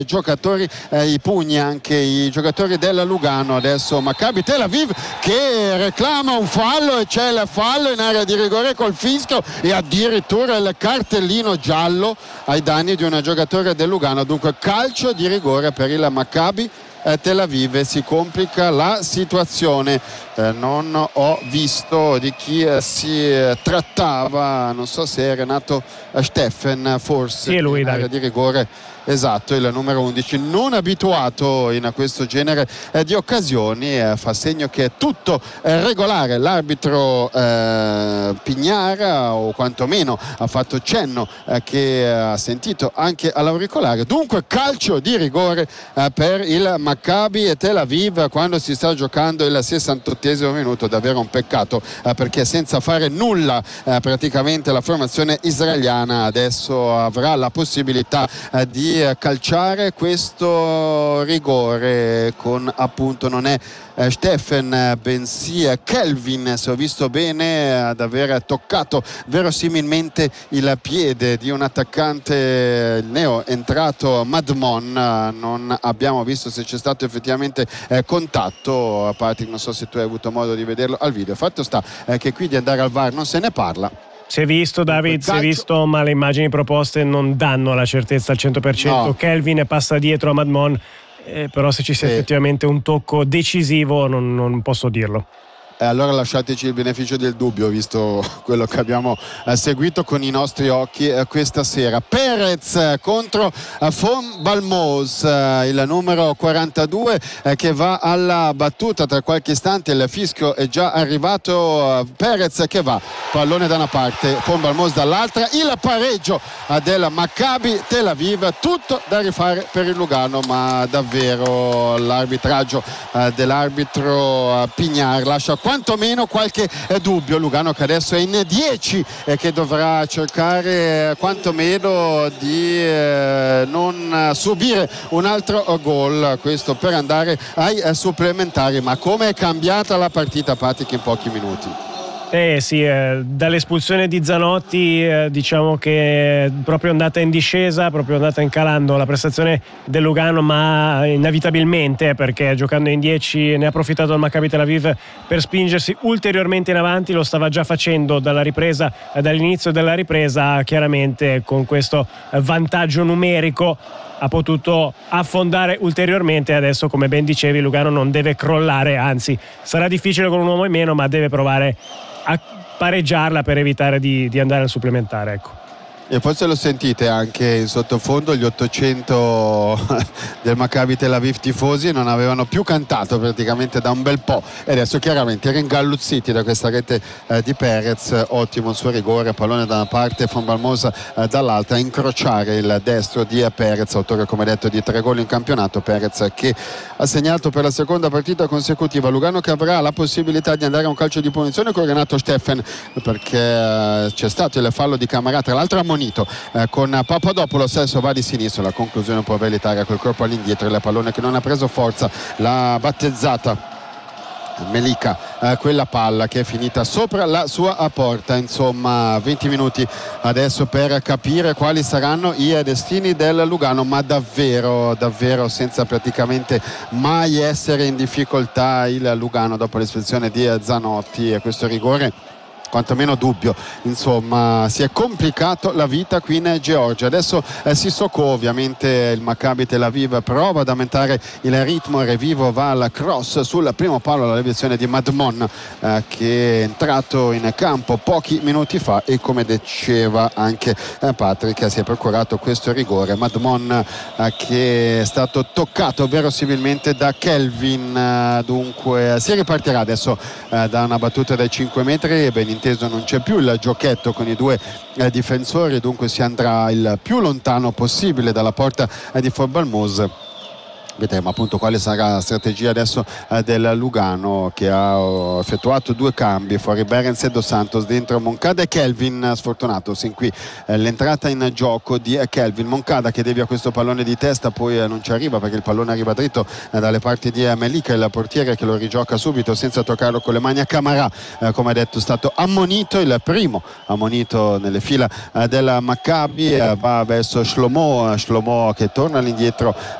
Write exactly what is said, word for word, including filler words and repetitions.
giocatori, eh, i pugni anche i giocatori della Lugano. Adesso Maccabi Tel Aviv che reclama un fallo e c'è il fallo in area di rigore col fischio e addirittura il cartellino giallo ai danni di un giocatore del Lugano. Dunque calcio di rigore per il Maccabi Tel Aviv e si complica la situazione. Eh, non ho visto di chi eh, si eh, trattava, non so se è Renato Steffen forse, sì, è lui, in area di rigore. Esatto, il numero undici, non abituato in questo genere eh, di occasioni, eh, fa segno che è tutto eh, regolare. L'arbitro eh, Pignara, o quantomeno ha fatto cenno eh, che ha sentito anche all'auricolare. Dunque calcio di rigore eh, per il Maccabi Tel Aviv quando si sta giocando il sessantottesimo minuto. Davvero un peccato eh, perché senza fare nulla eh, praticamente la formazione israeliana adesso avrà la possibilità eh, di calciare questo rigore con, appunto, non è eh, Steffen bensì Kelvin, se ho visto bene, ad aver toccato verosimilmente il piede di un attaccante, il neo entrato Madmon. Non abbiamo visto se c'è stato effettivamente eh, contatto. Patrick, non so se tu hai avuto modo di vederlo al video. Fatto sta eh, che qui di andare al V A R non se ne parla. Si è visto, David, si è visto, ma le immagini proposte non danno la certezza al cento per cento. No. Kelvin passa dietro a Madmon, eh, però se ci sia sì. effettivamente un tocco decisivo non, non posso dirlo. E allora lasciateci il beneficio del dubbio, visto quello che abbiamo eh, seguito con i nostri occhi eh, questa sera. Perez eh, contro eh, Fon Balmos, eh, il numero quarantadue eh, che va alla battuta. Tra qualche istante il fischio è già arrivato. eh, Perez che va, pallone da una parte, Fon Balmos dall'altra. Il pareggio eh, del Maccabi Tel Aviv, tutto da rifare per il Lugano, ma davvero l'arbitraggio eh, dell'arbitro eh, Pignar lascia quantomeno qualche eh, dubbio. Lugano che adesso è in dieci e che dovrà cercare eh, quantomeno di eh, non subire un altro gol, questo per andare ai eh, supplementari. Ma come è cambiata la partita, Patrick, in pochi minuti? Eh sì, eh, dall'espulsione di Zanotti eh, diciamo che è proprio andata in discesa, proprio andata incalando la prestazione del Lugano, ma inevitabilmente, perché giocando in dieci ne ha approfittato il Maccabi Tel Aviv per spingersi ulteriormente in avanti. Lo stava già facendo dalla ripresa, eh, dall'inizio della ripresa. Chiaramente con questo vantaggio numerico ha potuto affondare ulteriormente. Adesso, come ben dicevi, Lugano non deve crollare, anzi sarà difficile con un uomo in meno, ma deve provare a pareggiarla per evitare di, di andare al supplementare, ecco. E forse lo sentite anche in sottofondo, gli ottocento del Maccabi Tel Aviv tifosi non avevano più cantato praticamente da un bel po', e adesso chiaramente ringalluzziti da questa rete eh, di Perez. Ottimo il suo rigore, pallone da una parte, Fon Balmos eh, dall'altra, incrociare il destro di Perez, autore come detto di tre gol in campionato. Perez che ha segnato per la seconda partita consecutiva. Lugano che avrà la possibilità di andare a un calcio di punizione con Renato Steffen, perché eh, c'è stato il fallo di Camara, tra l'altro ammonito Eh, con Papadopoulos. Stesso va di sinistra, la conclusione può avere l'Italia col corpo all'indietro, il pallone che non ha preso forza, l'ha battezzata Melika, eh, quella palla che è finita sopra la sua porta. Insomma, venti minuti adesso per capire quali saranno i destini del Lugano, ma davvero davvero senza praticamente mai essere in difficoltà il Lugano dopo l'espulsione di Zanotti, e questo rigore quantomeno dubbio. Insomma, si è complicato la vita qui in Georgia. Adesso eh, Sissoko, ovviamente il Maccabi Tel Aviv prova ad aumentare il ritmo. Revivo va al cross sul primo palo, la deviazione di Madmon eh, che è entrato in campo pochi minuti fa, e come diceva anche eh, Patrick, si è procurato questo rigore. Madmon eh, che è stato toccato verosimilmente da Kelvin. Eh, dunque si ripartirà adesso eh, da una battuta dai cinque metri, e ben inteso non c'è più il giochetto con i due eh, difensori, dunque si andrà il più lontano possibile dalla porta eh, di Fon Balmos. Vedremo appunto quale sarà la strategia adesso eh, del Lugano, che ha oh, effettuato due cambi, fuori Berens e Dos Santos, dentro Moncada e Kelvin sfortunato. Sin qui eh, l'entrata in gioco di eh, Kelvin. Moncada che devia questo pallone di testa, poi eh, non ci arriva perché il pallone arriva dritto eh, dalle parti di eh, Melika, il portiere che lo rigioca subito senza toccarlo con le mani a Camara, eh, come detto è stato ammonito, il primo ammonito nelle fila eh, della Maccabi. eh, va verso Shlomo, Shlomo che torna all'indietro